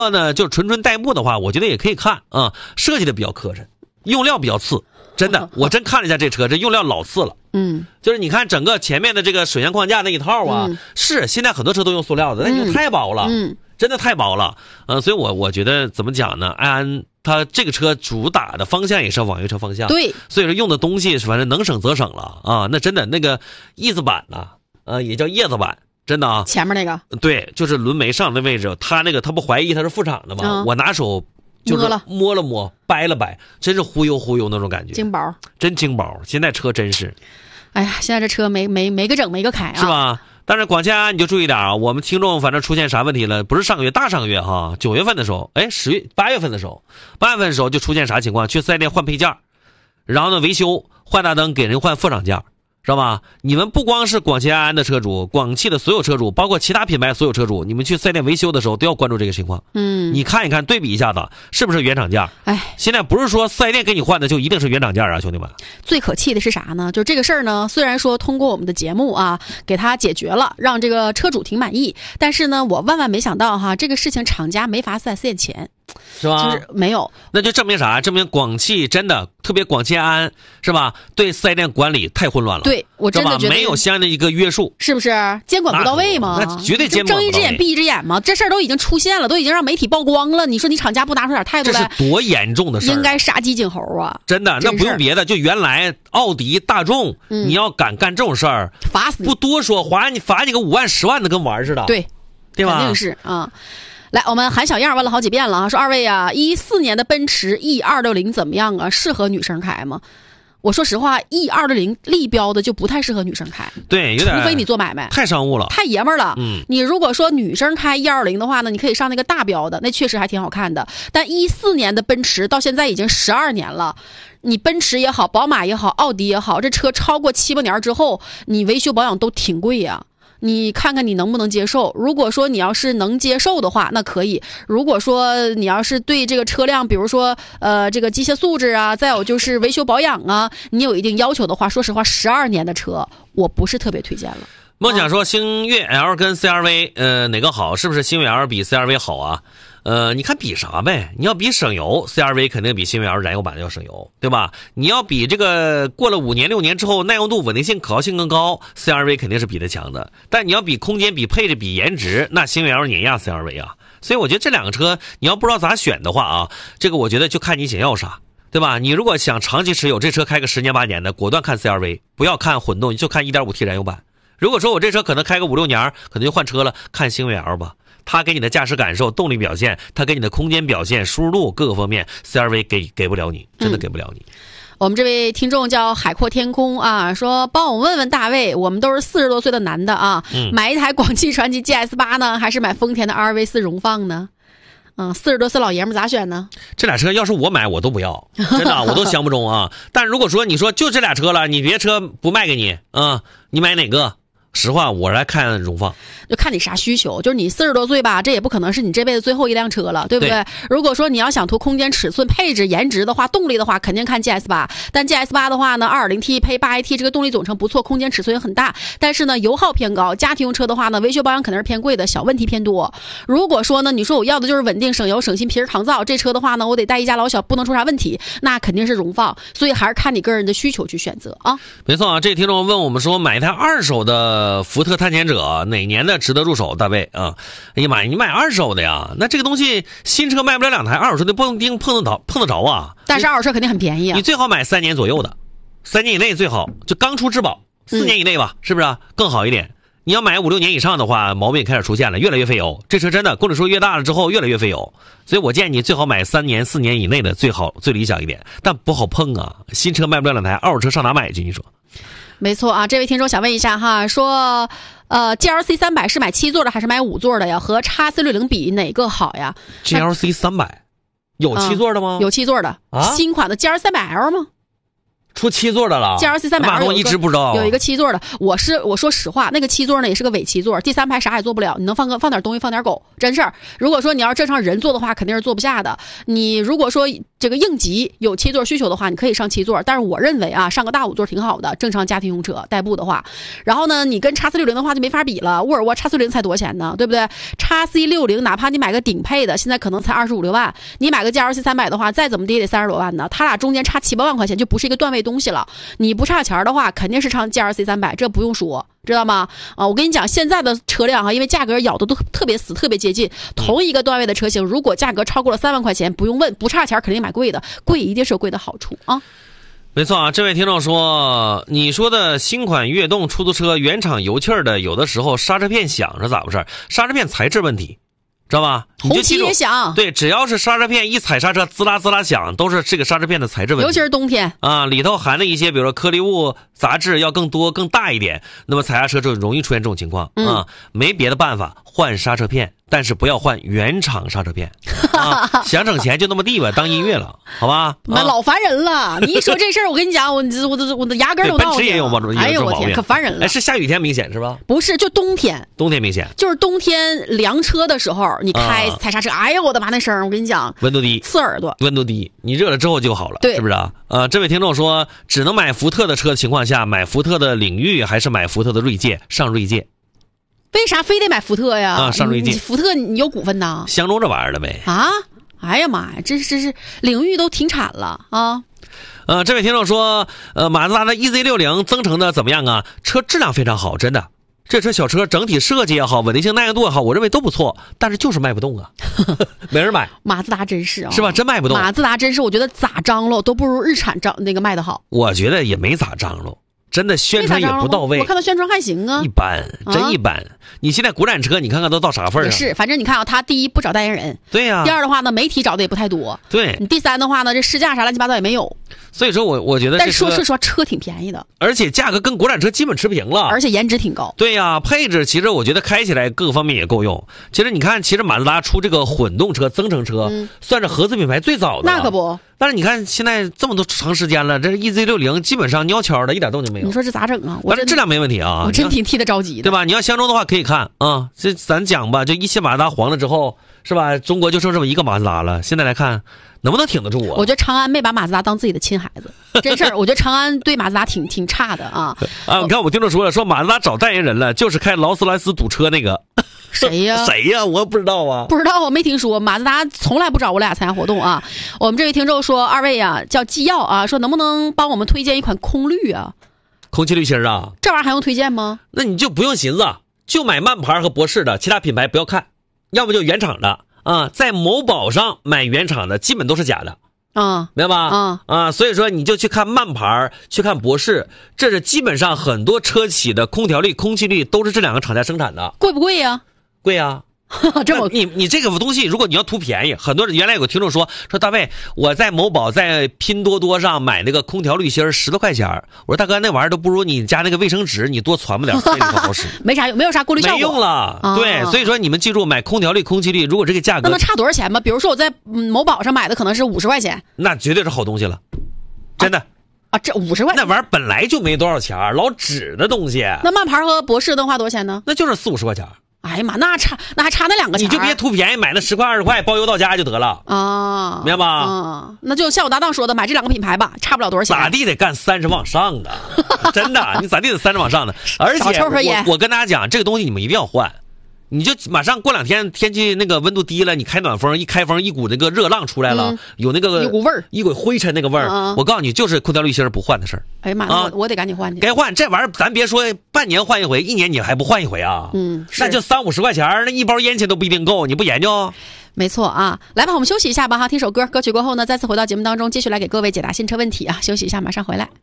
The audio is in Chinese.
呢，就纯代步的话，我觉得也可以看啊，设计的比较磕碜，用料比较次，真的，我真看了一下这车，这用料老次了。就是你看整个前面的这个水箱框架那一套啊，是现在很多车都用塑料的，那就太薄了，真的太薄了。所以我觉得怎么讲呢？埃安它这个车主打的方向也是网约车方向， 对， 所以说用的东西反正能省则省了啊。那真的那个翼子板呢，也叫叶子板。真的啊， 前面那个对，就是轮眉上的位置，他那个他不怀疑他是副厂的吗？我拿手就是摸了摸，掰了掰，真是忽悠那种感觉， 精薄， 真精薄。现在车真是， 哎呀，现在这车没个整没个开啊， 是吧？但是广汽埃安你就注意点啊，我们听众反正出现啥问题了？不是上个月上个月哈，9月份的时候，8月份的时候就出现啥情况？去4S店换配件，然后呢维修换大灯给人换副厂件。知道吧？你们不光是广汽埃安的车主，广汽的所有车主，包括其他品牌所有车主，你们去4S店维修的时候都要关注这个情况。你看一看，对比一下子，是不是原厂件？现在不是说4S店给你换的就一定是原厂件啊，兄弟们。 最可气的是啥呢？就这个事儿呢，虽然说通过我们的节目啊，给他解决了，让这个车主挺满意，但是呢，我万万没想到哈，这个事情厂家没罚4S店钱。 是吧？ 就是没有， 那就证明啥？证明广汽真的，特别广汽埃安是吧？对4S店管理太混乱了。 对，我真的觉得没有相应的一个约束， 是不是监管不到位吗？ 那绝对监管不到位， 睁一只眼闭一只眼吗？这事儿都已经出现了，都已经让媒体曝光了。你说你厂家不拿出点态度来， 这是多严重的事儿！ 应该杀鸡儆猴啊！ 真的，那不用别的，就原来奥迪、大众，你要敢干这种事儿， 罚死你！ 不多说，罚你个5万、10万的，跟玩似的。对吧？ 肯定是啊。来，我们韩小样问了好几遍了啊，说二位啊，14年的奔驰 E260怎么样啊？适合女生开吗？我说实话 ，E260 立标的就不太适合女生开， 对，有点， 除非你做买卖， 太商务了， 太爷们儿了。你如果说女生开 E260 的话呢，你可以上那个大标的，那确实还挺好看的。但14年的奔驰到现在已经12年了，你奔驰也好，宝马也好，奥迪也好，这车超过7、8年之后，你维修保养都挺贵呀。你看看你能不能接受？如果说你要是能接受的话，那可以；如果说你要是对这个车辆，比如说这个机械素质啊，再有就是维修保养啊，你有一定要求的话，说实话，12年的车我不是特别推荐了。 梦想说星越 L 跟 CR-V 哪个好？是不是星越 L 比 CR-V 好啊？你看比啥呗？你要比省油 ，CR-V 肯定比星越 L 燃油版的要省油，对吧？你要比这个过了5年6年之后耐用度、稳定性、可靠性更高 ，CR-V 肯定是比它强的。但你要比空间、比配置、比颜值，那星越 L 碾压 CR-V 啊。所以我觉得这两个车，你要不知道咋选的话啊，这个我觉得就看你想要啥，对吧？你如果想长期持有，这车开个10年8年的，果断看 CR-V， 不要看混动，你就看 1.5T 燃油版。如果说我这车可能开个5、6年，可能就换车了，看星越 L 吧。它给你的驾驶感受、动力表现，它给你的空间表现、输入度各个方面 ，CR-V 给不了你，真的给不了你。 我们这位听众叫海阔天空啊，说帮我问问大卫，我们都是40多岁的男的啊，买一台广汽传祺 GS8 呢，还是买丰田的 RV4 荣放呢？40多岁老爷们咋选呢？ 这俩车要是我买我都不要，真的我都想不中啊。但如果说你说就这俩车了，你别车不卖给你啊，你买哪个？实话，我来看荣放， 就看你啥需求。就是你40多岁吧，这也不可能是你这辈子最后一辆车了，对不对？如果说你要想图空间、尺寸、配置、颜值的话，动力的话，肯定看 GS8。但 GS8 的话呢 ，2.0T 配 8AT 这个动力总成不错，空间尺寸也很大。但是呢，油耗偏高，家庭用车的话呢，维修保养肯定是偏贵的，小问题偏多。如果说呢，你说我要的就是稳定、省油、省心、皮实抗造，这车的话呢，我得带一家老小，不能出啥问题，那肯定是荣放。所以还是看你个人的需求去选择啊。 没错啊，这听众问我们说，买一台2手的福特探险者哪年的值得入手？大卫啊，哎呀妈呀，你买2手的呀？那这个东西新车卖不了2台，2手车的不一定碰得着啊。 但是2手车肯定很便宜啊。 你最好买3年左右的，3年以内最好，就刚出质保，4年以内吧，是不是更好一点？你要买5、6年以上的话，毛病开始出现了，越来越费油。这车真的公里数越大了之后，越来越费油。所以我建议你最好买3年、4年以内的最好，最理想一点。但不好碰啊，新车卖不了2台，2手车上哪买去？你说？ 没错啊，这位听众想问一下哈，说GLC 300是买7座的还是买5座的呀？和 XC60比哪个好呀？ GLC 300有7座的吗？ 有7座的啊，新款的 GLC 300L 吗？ 出7座的了 ，GLC 300 我一直不知道有一个7座的。我说实话，那个7座呢也是个伪7座，第3排啥也做不了，你能放点东西，放点狗，真事儿。如果说你要正常人坐的话，肯定是坐不下的。你如果说这个应急有7座需求的话，你可以上7座。但是我认为啊，上个大5座挺好的，正常家庭用车代步的话。然后呢，你跟 X460 的话就没法比了。沃尔沃 X460 才多少钱呢？对不对 ？XC60 哪怕你买个顶配的，现在可能才25、6万。你买个 GLC300的话，再怎么地也得30多万呢。它俩中间差7、8万块钱，就不是一个段位东西了。你不差钱的话，肯定是上 GLC300，这不用说。知道吗？我跟你讲，现在的车辆因为价格咬的都特别死，特别接近。同一个段位的车型，如果价格超过了3万块钱，不用问，不差钱肯定买贵的，贵一定是有贵的好处啊。 没错啊，这位听众说，你说的新款悦动出租车原厂油气的，有的时候刹车片响是咋回事？刹车片材质问题。知道吧？ 红旗也响， 对，只要是刹车片一踩刹车滋啦滋啦响，都是这个刹车片的材质问题。 尤其是冬天啊，里头含的一些，比如说颗粒物、杂质要更多、更大一点，那么踩刹车就容易出现这种情况啊。没别的办法，换刹车片，但是不要换原厂刹车片啊。想省钱就那么地吧，当音乐了，好吧？ 老烦人了！你一说这事儿，我跟你讲，我的牙根都闹。 奔驰也有毛病， 哎呦我天，可烦人了！ 是下雨天明显是吧？ 不是，就冬天。 冬天明显， 就是冬天凉车的时候，你踩刹车，哎呀我的妈，那声我跟你讲， 温度低， 刺耳朵。 温度低，你热了之后就好了， 对， 是不是啊？这位听众说，只能买福特的车的情况下，买福特的领域还是买福特的锐界？上锐界。 为啥非得买福特呀？ 上锐界。 福特你有股份呐？ 相中这玩意儿了呗？ 啊！哎呀妈呀，这是领域都停产了啊！ 这位听众说，马自达的 EZ60 增程的怎么样啊？车质量非常好，真的。这车小车整体设计也好，稳定性耐用度也好，我认为都不错，但是就是卖不动啊，没人买。 马自达真是啊， 是吧？真卖不动。 马自达真是，我觉得咋张罗都不如日产那个卖的好。 我觉得也没咋张罗。真的宣传也不到位， 我看到宣传还行啊， 一般，真一般。你现在国产车，你看看都到啥份儿上？ 是，反正你看啊，他第一不找代言人， 对呀。 第二的话呢，媒体找的也不太多， 对。 你第三的话呢，这试驾啥乱七八糟也没有。 所以说我觉得， 但是说实话，车挺便宜的， 而且价格跟国产车基本持平了， 而且颜值挺高。 对呀，配置其实我觉得开起来各个方面也够用。其实你看，其实马自达出这个混动车、增程车，算是合资品牌最早的。 那可不。 但是你看现在这么多长时间了，这 EZ60 基本上蔫悄的，一点动静没有。 你说这咋整啊？ 反正质量没问题啊， 我真挺替他着急的， 对吧？你要相中的话可以看啊。这咱讲吧，就一汽马自达黄了之后，是吧？中国就剩这么一个马自达了。现在来看，能不能挺得住啊？ 我觉得长安没把马自达当自己的亲孩子，真事儿。我觉得长安对马自达挺差的啊。 你看我听众说了，说马自达找代言人了，就是开劳斯莱斯堵车那个。 谁呀？ 谁呀？我不知道啊， 不知道，我没听说。马自达从来不找我俩参加活动啊。我们这位听众说，二位啊，叫纪要啊，说能不能帮我们推荐一款空滤啊？ 空气滤芯啊？ 这玩意儿还用推荐吗？ 那你就不用寻思，就买曼牌和博世的，其他品牌不要看，要么就原厂的啊。在某宝上买原厂的，基本都是假的。明白吧？所以说你就去看曼牌，去看博世，这是基本上很多车企的空调滤、空气滤都是这两个厂家生产的。 贵不贵呀？ 贵呀。这么你这个东西，如果你要图便宜，很多人原来有个听众说大卫，我在某宝在拼多多上买那个空调滤芯10多块钱，我说大哥，那玩意儿都不如你家那个卫生纸，你多传吧点费不好使。 没有啥过滤效果， 没用了。对，所以说你们记住，买空调滤、空气滤，如果这个价格， 那能差多少钱吗？比如说我在某宝上买的可能是50块钱， 那绝对是好东西了，真的。 这50块钱， 那玩意儿本来就没多少钱，老纸的东西。 那曼牌和博世能花多少钱呢？ 那就是40、50块钱。 哎呀妈，那还差那2个钱， 你就别图便宜，买那10块20块包邮到家就得了啊，明白吧？ 那就像我搭档说的，买这2个品牌吧，差不了多少钱。 咋地得干30往上的，真的，你咋地得30往上的。而且我跟大家讲，这个东西你们一定要换。你就马上过2天天气那个温度低了，你开暖风一开风，一股那个热浪出来了，有那个一股味儿， 一股灰尘那个味儿。我告诉你，就是空调滤芯不换的事儿。 哎呀妈，我得赶紧换去。 该换这玩意儿，咱别说半年换一回，1年你还不换一回啊？那就30、50块钱，那一包烟钱都不一定够，你不研究？ 没错啊，来吧，我们休息一下吧哈，听首歌，歌曲过后呢，再次回到节目当中，继续来给各位解答新车问题啊。休息一下，马上回来。